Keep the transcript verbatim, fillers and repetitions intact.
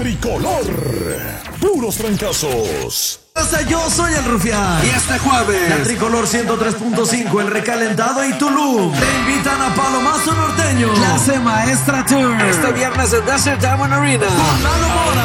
Tricolor, puros trancazos. Yo soy el Rufián. Y este jueves, la Tricolor ciento tres punto cinco, el Recalentado y Tulum te invitan a Palomazo Norteño. Clase Maestra Tour. Este viernes en Desert Diamond Arena. Con Lalo Mora.